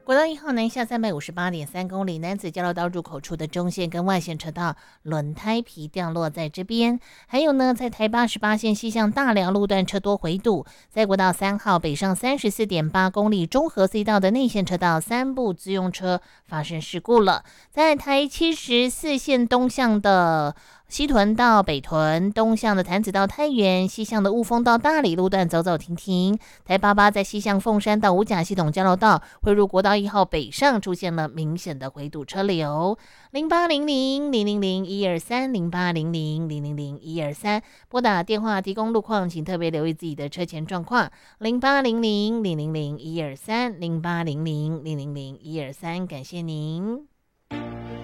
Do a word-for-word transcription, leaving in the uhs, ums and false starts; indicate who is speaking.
Speaker 1: 国道一号南下三百五十八点三公里，男子交流道入口处的中线跟外线车道轮胎皮掉落在这边。还有呢，在台八十八线西向大寮路段车多回堵，在国道三号北上三十四点八公里中和 C 道的内线车道三部自用车发生事故了。在台七十四线东向的西屯到北屯，东向的潭子到太原，西向的雾峰到大理路段走走停停。台八八在西向凤山到五甲系统交流道汇入国道一号北上出现了明显的回堵车流。零八零零零零零一二三零八零零零零零一二三拨打电话提供路况，请特别留意自己的车前状况。零八零零零零零一二三零八零零零零零一二三，感谢您。